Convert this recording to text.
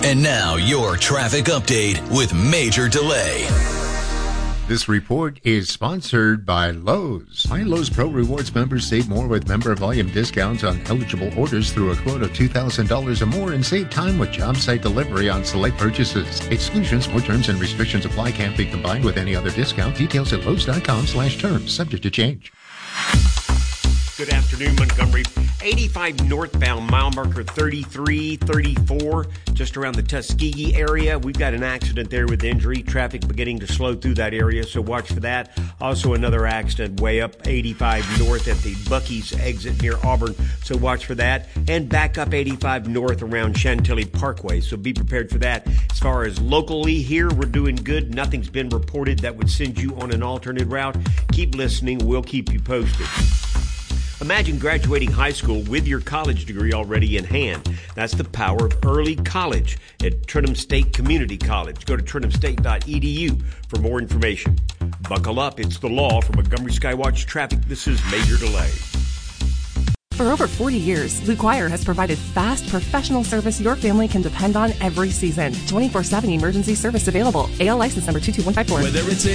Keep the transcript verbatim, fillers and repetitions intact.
And now your traffic update with Major Delay. This report is sponsored by Lowe's. My Lowe's Pro Rewards members save more with member volume discounts on eligible orders through a quote of two thousand dollars or more and save time with job site delivery on select purchases. Exclusions, more terms and restrictions apply. Can't be combined with any other discount. Details at Lowe's.com slash terms. Subject to change. Good afternoon, Montgomery. eighty-five northbound, mile marker thirty-three thirty-four, just around the Tuskegee area. We've got an accident there with injury. Traffic beginning to slow through that area, so watch for that. Also another accident way up eighty-five north at the Buc-ee's exit near Auburn, so watch for that. And back up eighty-five north around Chantilly Parkway, so be prepared for that. As far as locally here, we're doing good. Nothing's been reported that would send you on an alternate route. Keep listening. We'll keep you posted. Imagine graduating high school with your college degree already in hand. That's the power of early college at Trenton State Community College. Go to trenton state dot e d u for more information. Buckle up, it's the law. For Montgomery Skywatch Traffic, this is Major Delay. For over forty years, Blue Choir has provided fast, professional service your family can depend on every season. twenty-four seven emergency service available. A L license number two two one five four. Whether it's a